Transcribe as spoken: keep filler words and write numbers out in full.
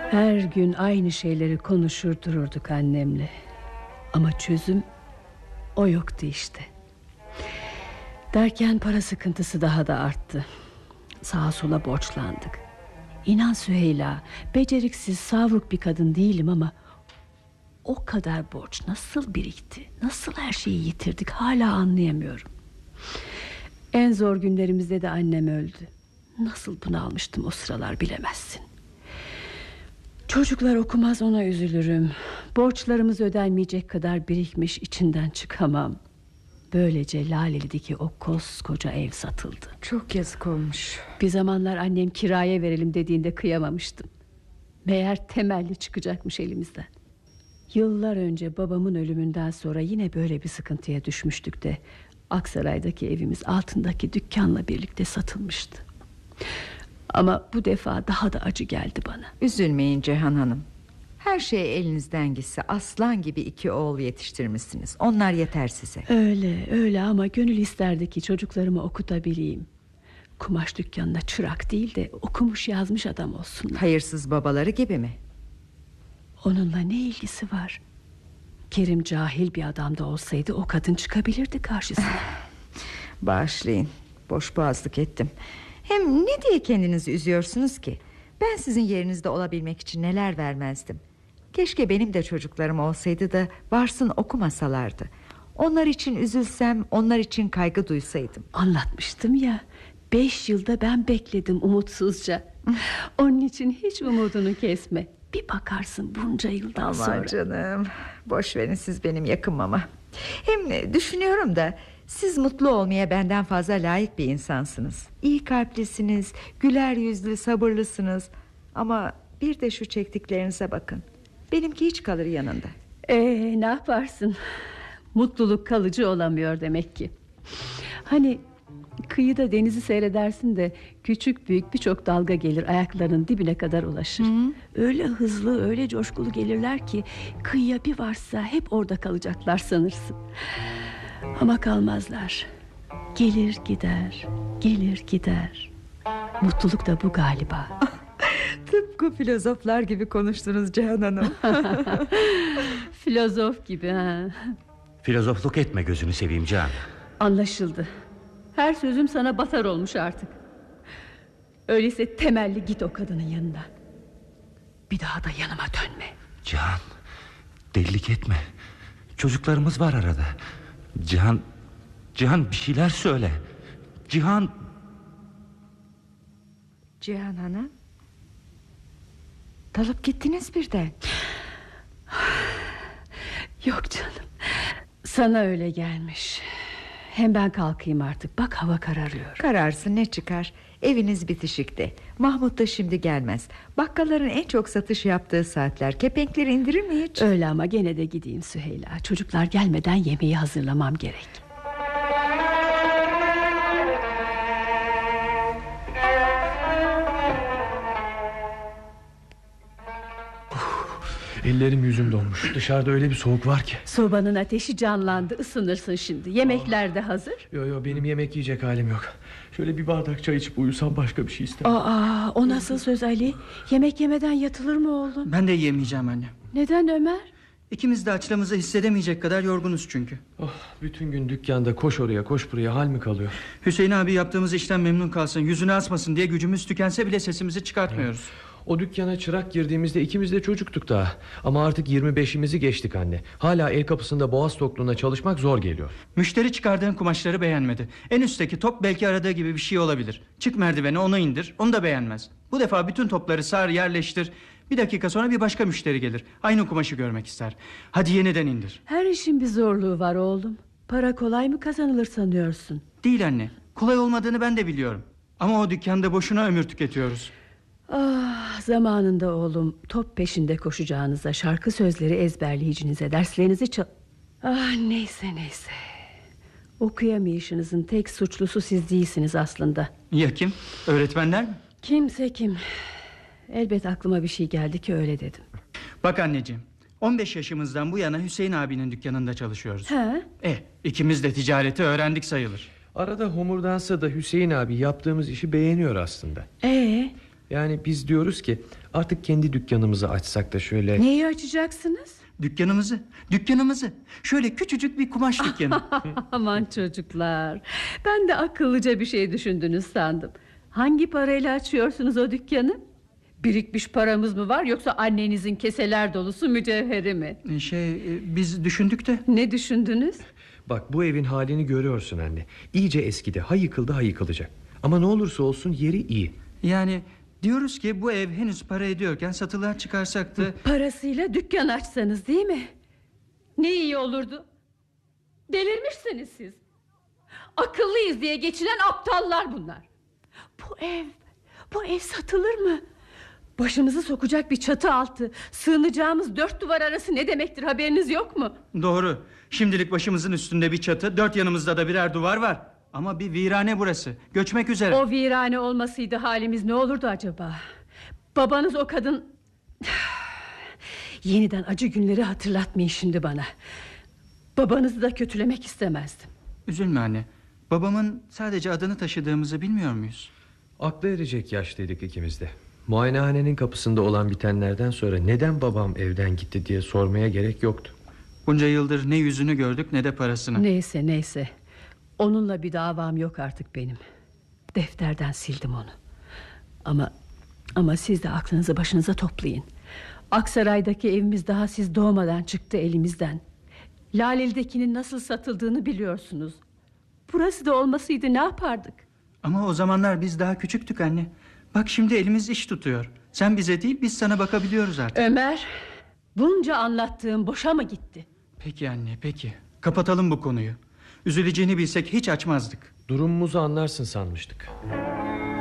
Her gün aynı şeyleri konuşur dururduk annemle. Ama çözüm o yoktu işte. Derken para sıkıntısı daha da arttı. Sağa sola borçlandık. İnan Süheyla, beceriksiz, savruk bir kadın değilim ama o kadar borç nasıl birikti? Nasıl her şeyi yitirdik hala anlayamıyorum. En zor günlerimizde de annem öldü. Nasıl bunalmıştım o sıralar bilemezsin. Çocuklar okumaz, ona üzülürüm. Borçlarımız ödenmeyecek kadar birikmiş, içinden çıkamam. Böylece Laleli'deki o koskoca ev satıldı. Çok yazık olmuş. Bir zamanlar annem kiraya verelim dediğinde kıyamamıştım. Meğer temelli çıkacakmış elimizden. Yıllar önce babamın ölümünden sonra yine böyle bir sıkıntıya düşmüştük de Aksaray'daki evimiz altındaki dükkanla birlikte satılmıştı. Ama bu defa daha da acı geldi bana. Üzülmeyin Cihan Hanım. Her şey elinizden gitse aslan gibi iki oğul yetiştirmişsiniz. Onlar yeter size. Öyle öyle ama gönül isterdi ki çocuklarımı okutabileyim. Kumaş dükkanına çırak değil de okumuş yazmış adam olsunlar. Hayırsız babaları gibi mi? Onunla ne ilgisi var? Kerim cahil bir adam da olsaydı o kadın çıkabilirdi karşısına. Bağışlayın, boş boğazlık ettim. Hem ne diye kendinizi üzüyorsunuz ki? Ben sizin yerinizde olabilmek için neler vermezdim. Keşke benim de çocuklarım olsaydı da varsın okumasalardı. Onlar için üzülsem, onlar için kaygı duysaydım. Anlatmıştım ya, beş yılda ben bekledim umutsuzca. Onun için hiç umudunu kesme. Bir bakarsın bunca yıldan Aman sonra. Aman canım, boş verin siz benim yakınmama. Hem düşünüyorum da siz mutlu olmaya benden fazla layık bir insansınız. İyi kalplisiniz, güler yüzlü, sabırlısınız. Ama bir de şu çektiklerinize bakın. Benimki hiç kalır yanında. Ee, ne yaparsın? Mutluluk kalıcı olamıyor demek ki. Hani kıyıda denizi seyredersin de küçük büyük birçok dalga gelir, ayaklarının dibine kadar ulaşır. Hı. Öyle hızlı, öyle coşkulu gelirler ki kıyıya bir varsa hep orada kalacaklar sanırsın. Ama kalmazlar. Gelir gider, gelir gider. Mutluluk da bu galiba. Tıpkı filozoflar gibi konuştunuz Cihan Hanım. Filozof gibi ha. Filozofluk etme gözünü seveyim Cihan. Anlaşıldı. Her sözüm sana batar olmuş artık. Öyleyse temelli git o kadının yanına. Bir daha da yanıma dönme. Cihan, delilik etme. Çocuklarımız var arada. Cihan, Cihan bir şeyler söyle. Cihan. Cihan Hanım, dalıp gittiniz birden. Yok canım, sana öyle gelmiş. Hem ben kalkayım artık, bak hava kararıyor. Kararsın, ne çıkar? Eviniz bitişikte. Mahmut da şimdi gelmez. Bakkalların en çok satış yaptığı saatler. Kepenkleri indirir mi hiç? Öyle ama gene de gideyim Süheyla. Çocuklar gelmeden yemeği hazırlamam gerek. Ellerim yüzüm donmuş. Dışarıda öyle bir soğuk var ki. Sobanın ateşi canlandı, ısınırsın şimdi. Yemekler de hazır. Yo yo, benim yemek yiyecek halim yok. Şöyle bir bardak çay içip uyusam başka bir şey istemem. Aa, o nasıl söz Ali? Yemek yemeden yatılır mı oğlum? Ben de yiyemeyeceğim anne. Neden Ömer? İkimiz de açlığımızı hissedemeyecek kadar yorgunuz çünkü. Oh, bütün gün dükkanda koş oraya koş buraya, hal mi kalıyor? Hüseyin abi yaptığımız işten memnun kalsın, yüzünü asmasın diye gücümüz tükense bile sesimizi çıkartmıyoruz. Evet. O dükkana çırak girdiğimizde ikimiz de çocuktuk daha. Ama artık yirmi beşimizi geçtik anne. Hala el kapısında boğaz tokluğuna çalışmak zor geliyor. Müşteri çıkardığın kumaşları beğenmedi. En üstteki top belki aradığı gibi bir şey olabilir. Çık merdiveni, onu indir, onu da beğenmez. Bu defa bütün topları sar, yerleştir. Bir dakika sonra bir başka müşteri gelir. Aynı kumaşı görmek ister. Hadi yeniden indir. Her işin bir zorluğu var oğlum. Para kolay mı kazanılır sanıyorsun? Değil anne, kolay olmadığını ben de biliyorum. Ama o dükkanda boşuna ömür tüketiyoruz. Ah, zamanında oğlum top peşinde koşacağınıza, şarkı sözleri ezberleyicinize derslerinizi çal... Ah, neyse neyse. Okuyamayışınızın tek suçlusu siz değilsiniz aslında. Ya kim? Öğretmenler mi? Kimse kim. Elbet aklıma bir şey geldi ki öyle dedim. Bak anneciğim, on beş yaşımızdan bu yana Hüseyin abinin dükkanında çalışıyoruz. He? Eh, ikimiz de ticareti öğrendik sayılır. Arada homurdansa da Hüseyin abi yaptığımız işi beğeniyor aslında. Ee? Yani biz diyoruz ki artık kendi dükkanımızı açsak da şöyle... Neyi açacaksınız? Dükkanımızı, dükkanımızı. Şöyle küçücük bir kumaş dükkanı. Aman çocuklar, ben de akıllıca bir şey düşündünüz sandım. Hangi parayla açıyorsunuz o dükkanı? Birikmiş paramız mı var, yoksa annenizin keseler dolusu mücevheri mi? E, Şey e, biz düşündük de. Ne düşündünüz? Bak, bu evin halini görüyorsun anne. İyice eskidi, ha yıkıldı ha yıkılacak. Ama ne olursa olsun yeri iyi. Yani diyoruz ki bu ev henüz para ediyorken satılığa çıkarsak da... Parasıyla dükkan açsanız değil mi? Ne iyi olurdu. Delirmişsiniz siz. Akıllıyız diye geçinen aptallar bunlar. Bu ev, bu ev satılır mı? Başımızı sokacak bir çatı altı, sığınacağımız dört duvar arası ne demektir, haberiniz yok mu? Doğru. Şimdilik başımızın üstünde bir çatı, dört yanımızda da birer duvar var. Ama bir virane burası. Göçmek üzere. O virane olmasıydı halimiz ne olurdu acaba? Babanız o kadın... Yeniden acı günleri hatırlatmayın şimdi bana. Babanızı da kötülemek istemezdim. Üzülme anne. Babamın sadece adını taşıdığımızı bilmiyor muyuz? Aklı erecek yaştaydık ikimiz de. Muayenehanenin kapısında olan bitenlerden sonra neden babam evden gitti diye sormaya gerek yoktu. Bunca yıldır ne yüzünü gördük ne de parasını. Neyse neyse. Onunla bir davam yok artık benim. Defterden sildim onu. Ama ama siz de aklınızı başınıza toplayın. Aksaray'daki evimiz daha siz doğmadan çıktı elimizden. Laleli'dekinin nasıl satıldığını biliyorsunuz. Burası da olmasaydı ne yapardık? Ama o zamanlar biz daha küçüktük anne. Bak şimdi elimiz iş tutuyor. Sen bize değil, biz sana bakabiliyoruz artık. Ömer, bunca anlattığım boşa mı gitti? Peki anne, peki. Kapatalım bu konuyu. Üzüleceğini bilsek hiç açmazdık. Durumumuzu anlarsın sanmıştık.